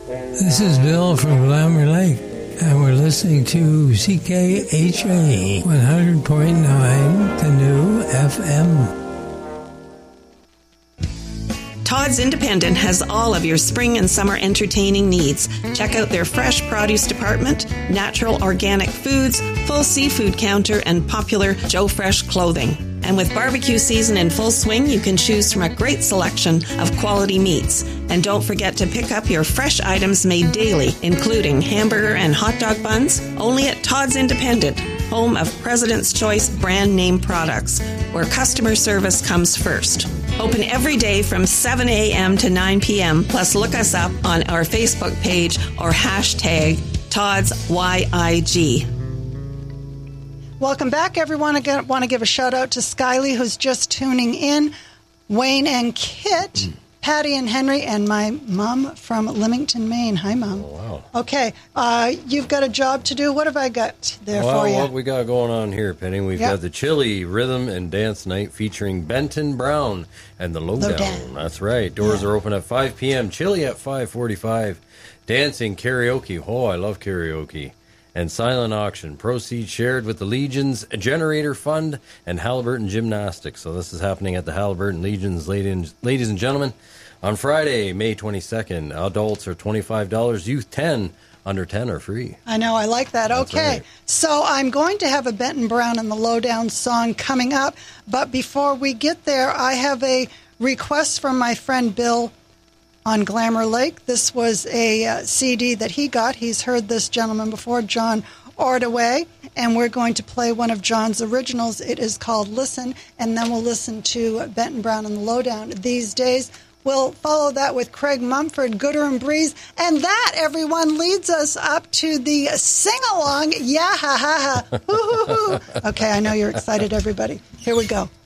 This is Bill from Glamour Lake, and we're listening to CKHA 100.9, the new FM. Todd's Independent has all of your spring and summer entertaining needs. Check out their fresh produce department, natural organic foods, full seafood counter, and popular Joe Fresh clothing. And with barbecue season in full swing, you can choose from a great selection of quality meats. And don't forget to pick up your fresh items made daily, including hamburger and hot dog buns, only at Todd's Independent, home of President's Choice brand name products, where customer service comes first. Open every day from 7 a.m. to 9 p.m. Plus, look us up on our Facebook page or hashtag Todd's YIG. Welcome back, everyone. I want to give a shout out to Skyly, who's just tuning in, Wayne and Kit, Patty and Henry, and my mom from Leamington, Maine. Hi, Mom. Oh, wow. Okay, you've got a job to do. What have I got there for you? What we got going on here, Penny, we've got the Chili Rhythm and Dance Night featuring Benton Brown and the Lowdown. That's right. Doors are open at 5 p.m., Chili at 5:45, dancing, karaoke. Oh, I love karaoke. And silent auction. Proceeds shared with the Legions Generator Fund and Halliburton Gymnastics. So this is happening at the Halliburton Legions, ladies and gentlemen. On Friday, May 22nd, adults are $25, youth 10, under 10 are free. I know, I like that. That's okay, right. So I'm going to have a Benton Brown and the Lowdown song coming up. But before we get there, I have a request from my friend Bill on Glamour Lake. This was a CD that he got. He's heard this gentleman before, John Ordaway, and we're going to play one of John's originals. It is called Listen, and then we'll listen to Benton Brown and the Lowdown. These days, we'll follow that with Craig Mumford, Gooder and Breeze, and that, everyone, leads us up to the sing-along. Yeah, ha, ha, ha. Hoo, hoo, hoo. Okay, I know you're excited, everybody. Here we go.